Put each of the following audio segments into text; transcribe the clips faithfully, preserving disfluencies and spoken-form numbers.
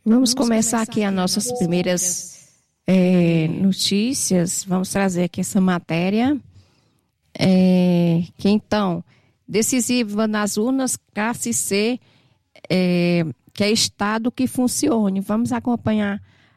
Vamos começar aqui as nossas primeiras é, notícias. Vamos trazer aqui essa matéria. É, que então, decisiva nas urnas, classe C, é, que é Estado que funcione. Vamos acompanhar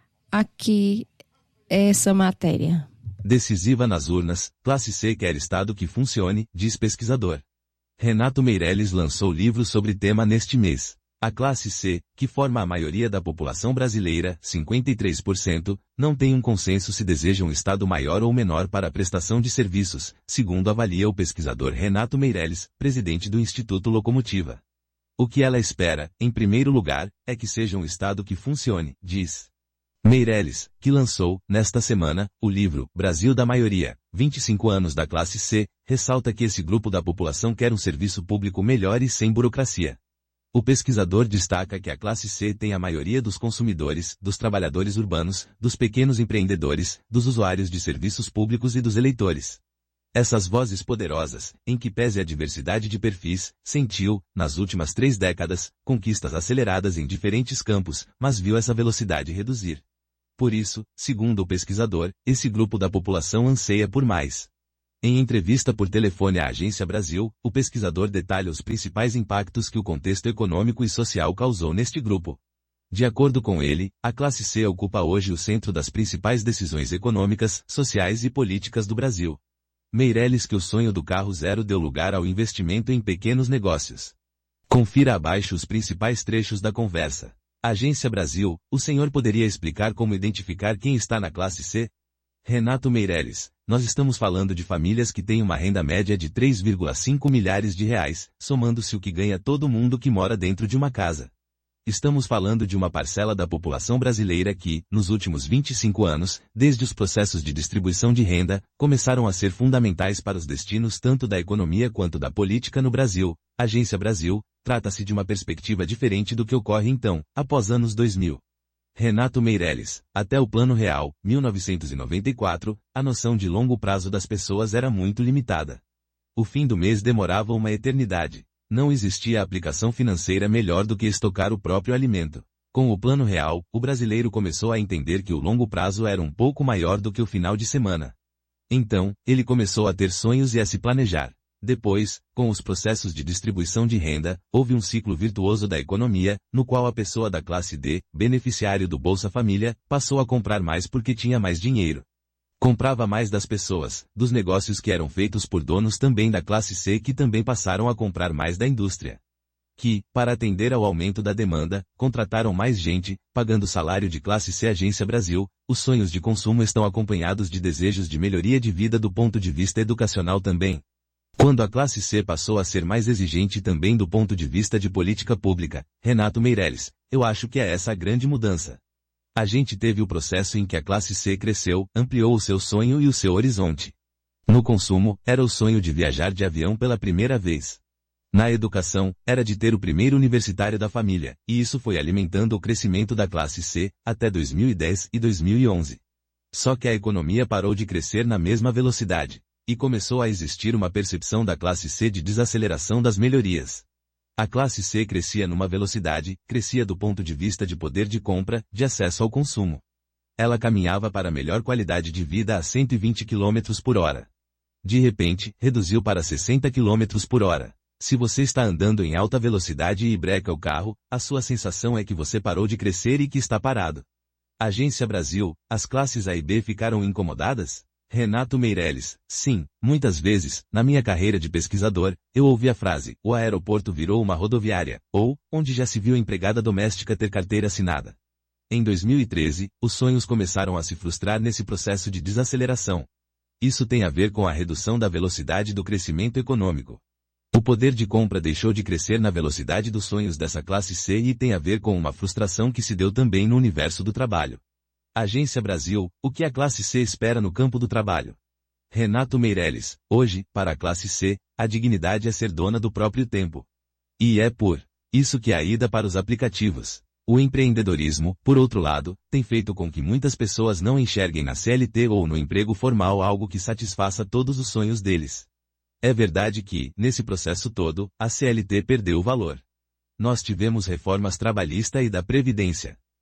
aqui essa matéria. Decisiva nas urnas, classe C quer Estado que funcione, diz pesquisador. Renato Meirelles lançou livro sobre tema neste mês. A classe C, que forma a maioria da população brasileira, cinquenta e três por cento, não tem um consenso se deseja um Estado maior ou menor para a prestação de serviços, segundo avalia o pesquisador Renato Meirelles, presidente do Instituto Locomotiva. O que ela espera, em primeiro lugar, é que seja um Estado que funcione, diz Meirelles, que lançou, nesta semana, o livro Brasil da Maioria, vinte e cinco anos da classe C, ressalta que esse grupo da população quer um serviço público melhor e sem burocracia. O pesquisador destaca que a classe C tem a maioria dos consumidores, dos trabalhadores urbanos, dos pequenos empreendedores, dos usuários de serviços públicos e dos eleitores. Essas vozes poderosas, em que pese a diversidade de perfis, sentiu, nas últimas três décadas, conquistas aceleradas em diferentes campos, mas viu essa velocidade reduzir. Por isso, segundo o pesquisador, esse grupo da população anseia por mais. Em entrevista por telefone à Agência Brasil, o pesquisador detalha os principais impactos que o contexto econômico e social causou neste grupo. De acordo com ele, a classe C ocupa hoje o centro das principais decisões econômicas, sociais e políticas do Brasil. Meirelles que o sonho do carro zero deu lugar ao investimento em pequenos negócios. Confira abaixo os principais trechos da conversa. Agência Brasil, o senhor poderia explicar como identificar quem está na classe C? Renato Meirelles, nós estamos falando de famílias que têm uma renda média de três vírgula cinco milhares de reais, somando-se o que ganha todo mundo que mora dentro de uma casa. Estamos falando de uma parcela da população brasileira que, nos últimos vinte e cinco anos, desde os processos de distribuição de renda, começaram a ser fundamentais para os destinos tanto da economia quanto da política no Brasil. Agência Brasil, trata-se de uma perspectiva diferente do que ocorre então, após anos dois mil. Renato Meirelles, até o Plano Real, mil novecentos e noventa e quatro, a noção de longo prazo das pessoas era muito limitada. O fim do mês demorava uma eternidade. Não existia aplicação financeira melhor do que estocar o próprio alimento. Com o Plano Real, o brasileiro começou a entender que o longo prazo era um pouco maior do que o final de semana. Então, ele começou a ter sonhos e a se planejar. Depois, com os processos de distribuição de renda, houve um ciclo virtuoso da economia, no qual a pessoa da classe D, beneficiário do Bolsa Família, passou a comprar mais porque tinha mais dinheiro. Comprava mais das pessoas, dos negócios que eram feitos por donos também da classe C que também passaram a comprar mais da indústria. Que, para atender ao aumento da demanda, contrataram mais gente, pagando salário de classe C. Agência Brasil, os sonhos de consumo estão acompanhados de desejos de melhoria de vida do ponto de vista educacional também. Quando a classe C passou a ser mais exigente também do ponto de vista de política pública, Renato Meirelles, eu acho que é essa a grande mudança. A gente teve o processo em que a classe C cresceu, ampliou o seu sonho e o seu horizonte. No consumo, era o sonho de viajar de avião pela primeira vez. Na educação, era de ter o primeiro universitário da família, e isso foi alimentando o crescimento da classe C, até dois mil e dez e dois mil e onze. Só que a economia parou de crescer na mesma velocidade. E começou a existir uma percepção da classe C de desaceleração das melhorias. A classe C crescia numa velocidade, crescia do ponto de vista de poder de compra, de acesso ao consumo. Ela caminhava para melhor qualidade de vida a cento e vinte quilômetros por hora. De repente, reduziu para sessenta quilômetros por hora. Se você está andando em alta velocidade e breca o carro, a sua sensação é que você parou de crescer e que está parado. Agência Brasil, as classes A e B ficaram incomodadas? Renato Meirelles, sim, muitas vezes, na minha carreira de pesquisador, eu ouvi a frase, o aeroporto virou uma rodoviária, ou, onde já se viu empregada doméstica ter carteira assinada. Em dois mil e treze, os sonhos começaram a se frustrar nesse processo de desaceleração. Isso tem a ver com a redução da velocidade do crescimento econômico. O poder de compra deixou de crescer na velocidade dos sonhos dessa classe C e tem a ver com uma frustração que se deu também no universo do trabalho. Agência Brasil, o que a classe C espera no campo do trabalho? Renato Meirelles, hoje, para a classe C, a dignidade é ser dona do próprio tempo. E é por isso que a ida para os aplicativos. O empreendedorismo, por outro lado, tem feito com que muitas pessoas não enxerguem na C L T ou no emprego formal algo que satisfaça todos os sonhos deles. É verdade que, nesse processo todo, a C L T perdeu o valor. Nós tivemos reformas trabalhista e da Previdência.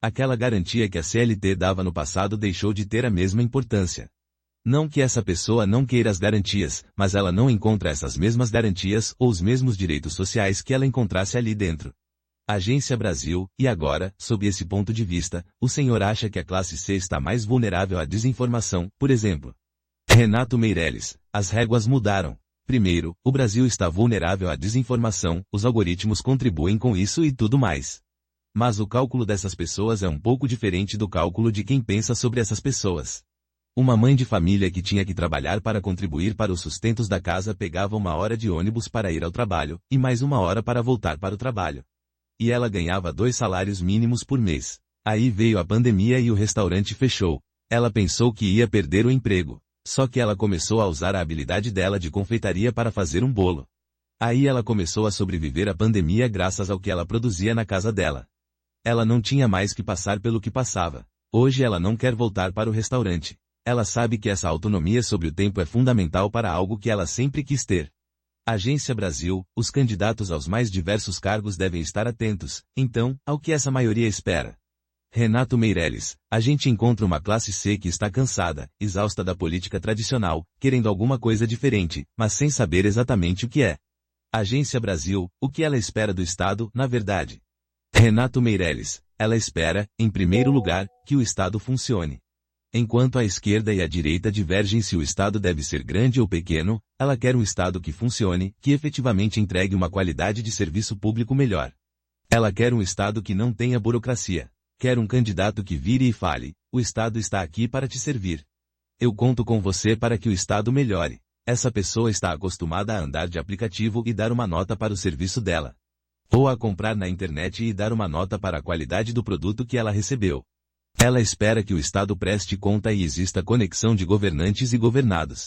Aquela garantia que a C L T dava no passado deixou de ter a mesma importância. Não que essa pessoa não queira as garantias, mas ela não encontra essas mesmas garantias ou os mesmos direitos sociais que ela encontrasse ali dentro. Agência Brasil, e agora, sob esse ponto de vista, o senhor acha que a classe C está mais vulnerável à desinformação, por exemplo? Renato Meirelles, as réguas mudaram. Primeiro, o Brasil está vulnerável à desinformação, os algoritmos contribuem com isso e tudo mais. Mas o cálculo dessas pessoas é um pouco diferente do cálculo de quem pensa sobre essas pessoas. Uma mãe de família que tinha que trabalhar para contribuir para os sustentos da casa pegava uma hora de ônibus para ir ao trabalho, e mais uma hora para voltar para o trabalho. E ela ganhava dois salários mínimos por mês. Aí veio a pandemia e o restaurante fechou. Ela pensou que ia perder o emprego. Só que ela começou a usar a habilidade dela de confeitaria para fazer um bolo. Aí ela começou a sobreviver à pandemia graças ao que ela produzia na casa dela. Ela não tinha mais que passar pelo que passava. Hoje ela não quer voltar para o restaurante. Ela sabe que essa autonomia sobre o tempo é fundamental para algo que ela sempre quis ter. Agência Brasil, os candidatos aos mais diversos cargos devem estar atentos, então, ao que essa maioria espera. Renato Meirelles, a gente encontra uma classe C que está cansada, exausta da política tradicional, querendo alguma coisa diferente, mas sem saber exatamente o que é. Agência Brasil, o que ela espera do Estado, na verdade? Renato Meirelles, ela espera, em primeiro lugar, que o Estado funcione. Enquanto a esquerda e a direita divergem se o Estado deve ser grande ou pequeno, ela quer um Estado que funcione, que efetivamente entregue uma qualidade de serviço público melhor. Ela quer um Estado que não tenha burocracia. Quer um candidato que vire e fale, o Estado está aqui para te servir. Eu conto com você para que o Estado melhore. Essa pessoa está acostumada a andar de aplicativo e dar uma nota para o serviço dela. Ou a comprar na internet e dar uma nota para a qualidade do produto que ela recebeu. Ela espera que o Estado preste conta e exista conexão de governantes e governados.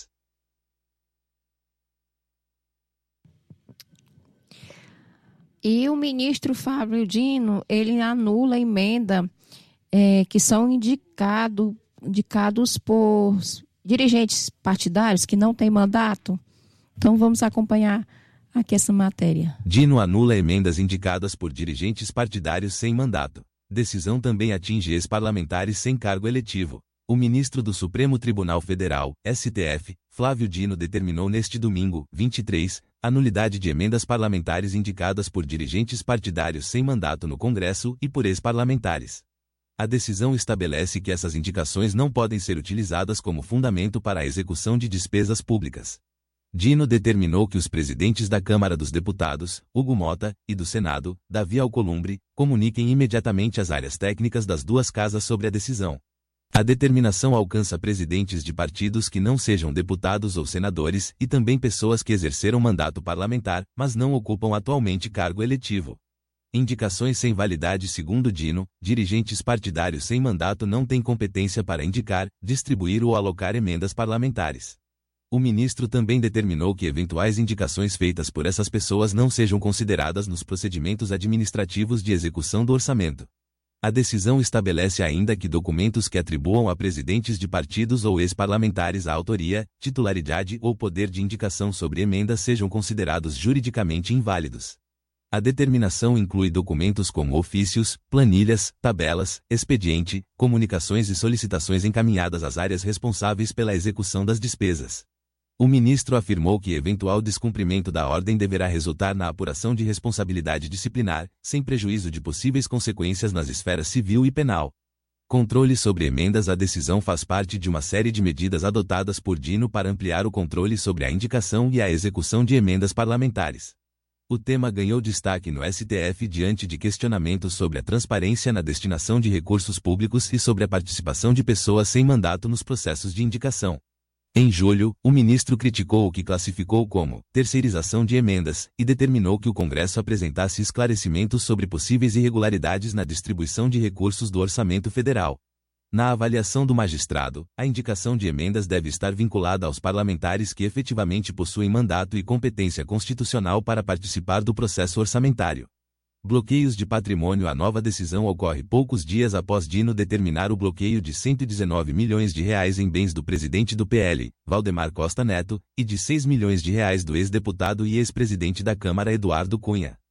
E o ministro Flávio Dino, ele anula a emenda é, que são indicado, indicados por dirigentes partidários que não têm mandato. Então vamos acompanhar aqui essa matéria. Dino anula emendas indicadas por dirigentes partidários sem mandato. Decisão também atinge ex-parlamentares sem cargo eletivo. O ministro do Supremo Tribunal Federal, S T F, Flávio Dino determinou neste domingo, vinte e três, a nulidade de emendas parlamentares indicadas por dirigentes partidários sem mandato no Congresso e por ex-parlamentares. A decisão estabelece que essas indicações não podem ser utilizadas como fundamento para a execução de despesas públicas. Dino determinou que os presidentes da Câmara dos Deputados, Hugo Mota, e do Senado, Davi Alcolumbre, comuniquem imediatamente às áreas técnicas das duas casas sobre a decisão. A determinação alcança presidentes de partidos que não sejam deputados ou senadores e também pessoas que exerceram mandato parlamentar, mas não ocupam atualmente cargo eletivo. Indicações sem validade. Segundo Dino, dirigentes partidários sem mandato não têm competência para indicar, distribuir ou alocar emendas parlamentares. O ministro também determinou que eventuais indicações feitas por essas pessoas não sejam consideradas nos procedimentos administrativos de execução do orçamento. A decisão estabelece ainda que documentos que atribuam a presidentes de partidos ou ex-parlamentares a autoria, titularidade ou poder de indicação sobre emendas sejam considerados juridicamente inválidos. A determinação inclui documentos como ofícios, planilhas, tabelas, expediente, comunicações e solicitações encaminhadas às áreas responsáveis pela execução das despesas. O ministro afirmou que eventual descumprimento da ordem deverá resultar na apuração de responsabilidade disciplinar, sem prejuízo de possíveis consequências nas esferas civil e penal. Controle sobre emendas. A decisão faz parte de uma série de medidas adotadas por Dino para ampliar o controle sobre a indicação e a execução de emendas parlamentares. O tema ganhou destaque no S T F diante de questionamentos sobre a transparência na destinação de recursos públicos e sobre a participação de pessoas sem mandato nos processos de indicação. Em julho, o ministro criticou o que classificou como terceirização de emendas e determinou que o Congresso apresentasse esclarecimentos sobre possíveis irregularidades na distribuição de recursos do orçamento federal. Na avaliação do magistrado, a indicação de emendas deve estar vinculada aos parlamentares que efetivamente possuem mandato e competência constitucional para participar do processo orçamentário. Bloqueios de patrimônio. A nova decisão ocorre poucos dias após Dino determinar o bloqueio de cento e dezenove milhões de reais em bens do presidente do P L, Valdemar Costa Neto, e de seis milhões de reais do ex-deputado e ex-presidente da Câmara Eduardo Cunha.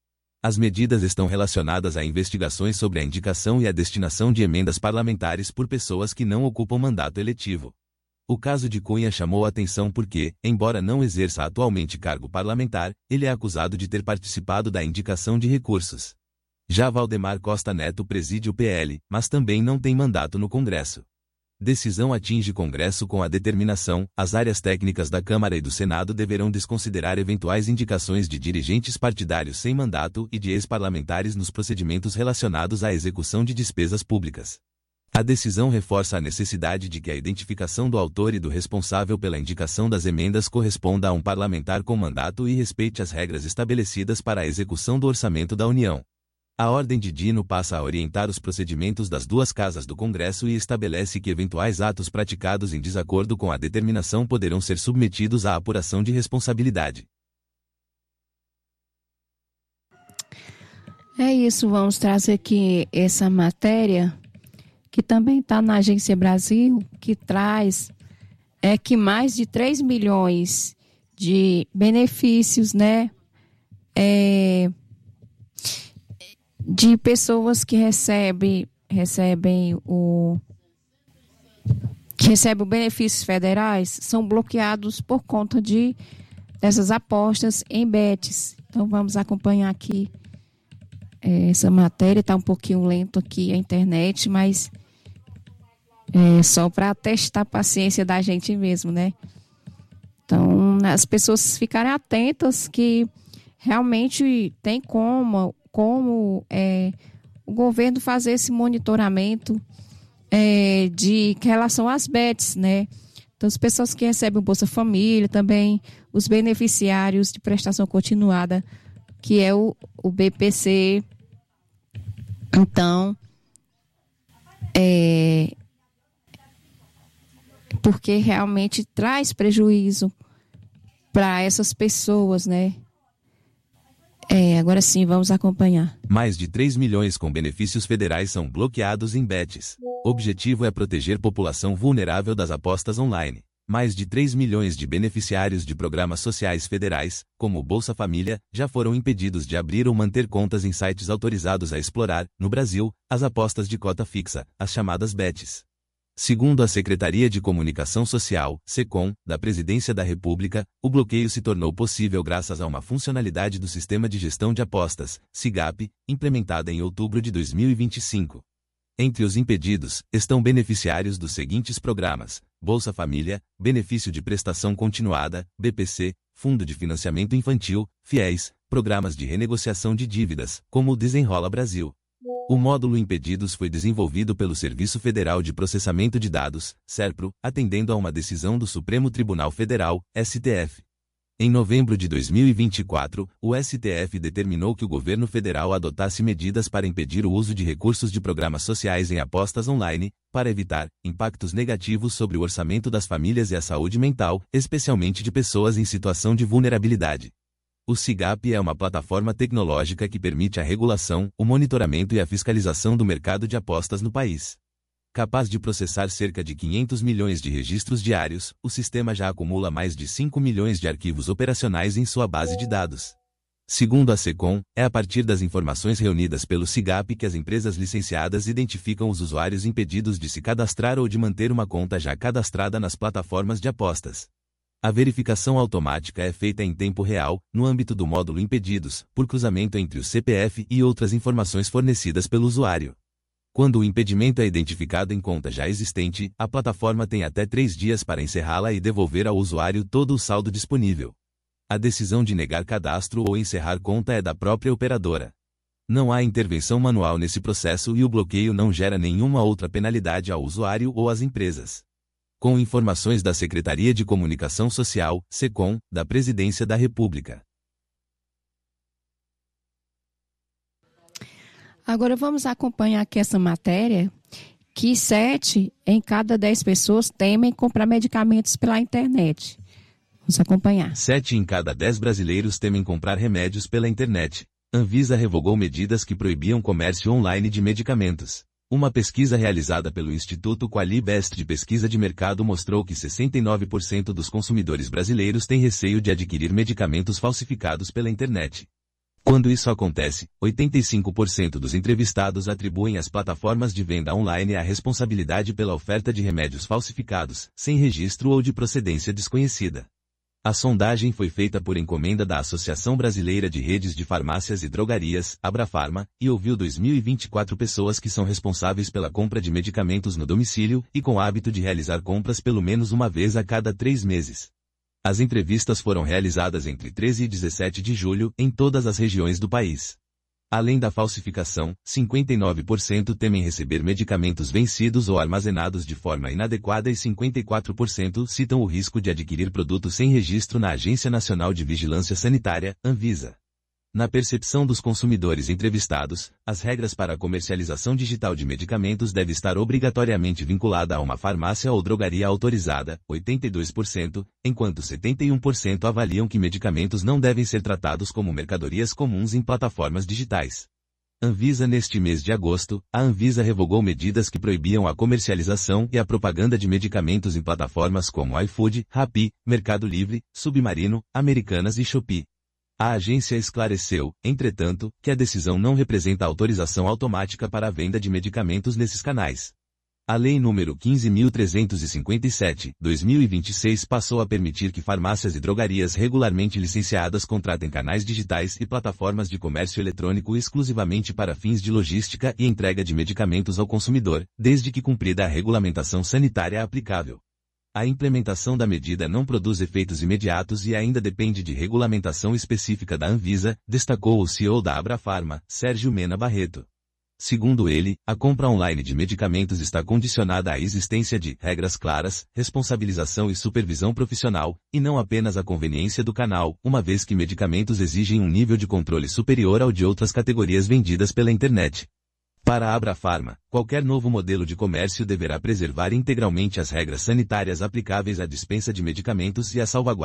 As medidas estão relacionadas a investigações sobre a indicação e a destinação de emendas parlamentares por pessoas que não ocupam mandato eletivo. O caso de Cunha chamou a atenção porque, embora não exerça atualmente cargo parlamentar, ele é acusado de ter participado da indicação de recursos. Já Valdemar Costa Neto preside o P L, mas também não tem mandato no Congresso. Decisão atinge Congresso com a determinação: as áreas técnicas da Câmara e do Senado deverão desconsiderar eventuais indicações de dirigentes partidários sem mandato e de ex-parlamentares nos procedimentos relacionados à execução de despesas públicas. A decisão reforça a necessidade de que a identificação do autor e do responsável pela indicação das emendas corresponda a um parlamentar com mandato e respeite as regras estabelecidas para a execução do orçamento da União. A Ordem de Dino passa a orientar os procedimentos das duas casas do Congresso e estabelece que eventuais atos praticados em desacordo com a determinação poderão ser submetidos à apuração de responsabilidade. É isso, vamos trazer aqui essa matéria que também está na Agência Brasil, que traz é que mais de três milhões de benefícios, né, é, de pessoas que recebem, recebem o que recebem benefícios federais são bloqueados por conta de dessas apostas em bets. Então vamos acompanhar aqui é, essa matéria. Está um pouquinho lento aqui a internet, mas é só para testar a paciência da gente mesmo, né? Então, as pessoas ficarem atentas que realmente tem como, como é, o governo fazer esse monitoramento é, de em relação às bets, né? Então, as pessoas que recebem o Bolsa Família, também os beneficiários de prestação continuada, que é o, o B P C. Então, é... porque realmente traz prejuízo para essas pessoas, né? É, agora sim, vamos acompanhar. Mais de três milhões com benefícios federais são bloqueados em bets. O objetivo é proteger população vulnerável das apostas online. Mais de três milhões de beneficiários de programas sociais federais, como o Bolsa Família, já foram impedidos de abrir ou manter contas em sites autorizados a explorar, no Brasil, as apostas de cota fixa, as chamadas bets. Segundo a Secretaria de Comunicação Social, SECOM, da Presidência da República, o bloqueio se tornou possível graças a uma funcionalidade do Sistema de Gestão de Apostas, SIGAP, implementada em outubro de dois mil e vinte e cinco. Entre os impedidos, estão beneficiários dos seguintes programas: Bolsa Família, Benefício de Prestação Continuada, B P C, Fundo de Financiamento Infantil, FIES, programas de renegociação de dívidas, como o Desenrola Brasil. O módulo Impedidos foi desenvolvido pelo Serviço Federal de Processamento de Dados, SERPRO, atendendo a uma decisão do Supremo Tribunal Federal, S T F. Em novembro de dois mil e vinte e quatro, o S T F determinou que o governo federal adotasse medidas para impedir o uso de recursos de programas sociais em apostas online, para evitar impactos negativos sobre o orçamento das famílias e a saúde mental, especialmente de pessoas em situação de vulnerabilidade. O SIGAP é uma plataforma tecnológica que permite a regulação, o monitoramento e a fiscalização do mercado de apostas no país. Capaz de processar cerca de quinhentos milhões de registros diários, o sistema já acumula mais de cinco milhões de arquivos operacionais em sua base de dados. Segundo a SECOM, é a partir das informações reunidas pelo SIGAP que as empresas licenciadas identificam os usuários impedidos de se cadastrar ou de manter uma conta já cadastrada nas plataformas de apostas. A verificação automática é feita em tempo real, no âmbito do módulo Impedidos, por cruzamento entre o C P F e outras informações fornecidas pelo usuário. Quando o impedimento é identificado em conta já existente, a plataforma tem até três dias para encerrá-la e devolver ao usuário todo o saldo disponível. A decisão de negar cadastro ou encerrar conta é da própria operadora. Não há intervenção manual nesse processo e o bloqueio não gera nenhuma outra penalidade ao usuário ou às empresas. Com informações da Secretaria de Comunicação Social, SECOM, da Presidência da República. Agora vamos acompanhar aqui essa matéria, que sete em cada dez pessoas temem comprar medicamentos pela internet. Vamos acompanhar. Sete em cada dez brasileiros temem comprar remédios pela internet. Anvisa revogou medidas que proibiam comércio online de medicamentos. Uma pesquisa realizada pelo Instituto Qualibest de Pesquisa de Mercado mostrou que sessenta e nove por cento dos consumidores brasileiros têm receio de adquirir medicamentos falsificados pela internet. Quando isso acontece, oitenta e cinco por cento dos entrevistados atribuem às plataformas de venda online a responsabilidade pela oferta de remédios falsificados, sem registro ou de procedência desconhecida. A sondagem foi feita por encomenda da Associação Brasileira de Redes de Farmácias e Drogarias, Abrafarma, e ouviu dois mil e vinte e quatro pessoas que são responsáveis pela compra de medicamentos no domicílio e com hábito de realizar compras pelo menos uma vez a cada três meses. As entrevistas foram realizadas entre treze e dezessete de julho, em todas as regiões do país. Além da falsificação, cinquenta e nove por cento temem receber medicamentos vencidos ou armazenados de forma inadequada e cinquenta e quatro por cento citam o risco de adquirir produtos sem registro na Agência Nacional de Vigilância Sanitária, Anvisa. Na percepção dos consumidores entrevistados, as regras para a comercialização digital de medicamentos devem estar obrigatoriamente vinculada a uma farmácia ou drogaria autorizada, oitenta e dois por cento, enquanto setenta e um por cento avaliam que medicamentos não devem ser tratados como mercadorias comuns em plataformas digitais. Anvisa Neste mês de agosto, a Anvisa revogou medidas que proibiam a comercialização e a propaganda de medicamentos em plataformas como iFood, Rappi, Mercado Livre, Submarino, Americanas e Shopee. A agência esclareceu, entretanto, que a decisão não representa autorização automática para a venda de medicamentos nesses canais. A Lei nº quinze mil trezentos e cinquenta e sete, dois mil e vinte e seis passou a permitir que farmácias e drogarias regularmente licenciadas contratem canais digitais e plataformas de comércio eletrônico exclusivamente para fins de logística e entrega de medicamentos ao consumidor, desde que cumprida a regulamentação sanitária aplicável. A implementação da medida não produz efeitos imediatos e ainda depende de regulamentação específica da Anvisa, destacou o C E O da Abrafarma, Sérgio Mena Barreto. Segundo ele, a compra online de medicamentos está condicionada à existência de regras claras, responsabilização e supervisão profissional, e não apenas à conveniência do canal, uma vez que medicamentos exigem um nível de controle superior ao de outras categorias vendidas pela internet. Para a Abrafarma, qualquer novo modelo de comércio deverá preservar integralmente as regras sanitárias aplicáveis à dispensa de medicamentos e à salvaguarda